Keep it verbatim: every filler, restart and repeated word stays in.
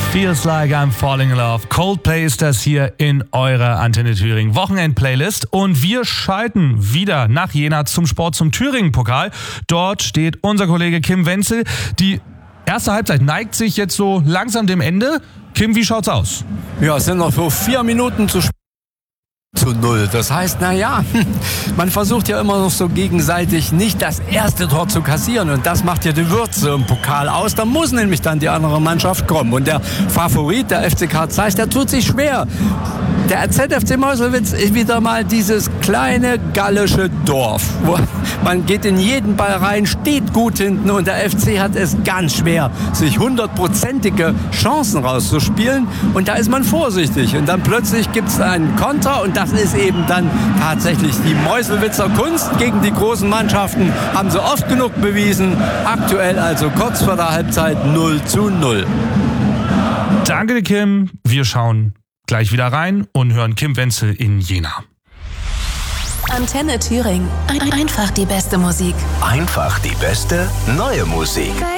Feels Like I'm Falling in Love. Coldplay ist das hier in eurer Antenne Thüringen Wochenend-Playlist. Und wir schalten wieder nach Jena zum Sport, zum Thüringen-Pokal. Dort steht unser Kollege Kim Wenzel. Die erste Halbzeit neigt sich jetzt so langsam dem Ende. Kim, wie schaut's aus? Ja, es sind noch so vier Minuten zu spielen. Zu null. Das heißt, naja, man versucht ja immer noch so gegenseitig nicht das erste Tor zu kassieren und das macht ja die Würze im Pokal aus. Da muss nämlich dann die andere Mannschaft kommen und der Favorit, der F C K Zeiss, der tut sich schwer. Der Z F C Meuselwitz ist wieder mal dieses kleine gallische Dorf, wo man geht in jeden Ball rein, steht gut hinten und der F C hat es ganz schwer, sich hundertprozentige Chancen rauszuspielen und da ist man vorsichtig und dann plötzlich gibt es einen Konter und das ist eben dann tatsächlich die Meuselwitzer Kunst gegen die großen Mannschaften, haben sie oft genug bewiesen, aktuell also kurz vor der Halbzeit null zu null. Danke, Kim. Wir schauen gleich wieder rein und hören Kim Wenzel in Jena. Antenne Thüringen. Ein- Einfach die beste Musik. Einfach die beste neue Musik.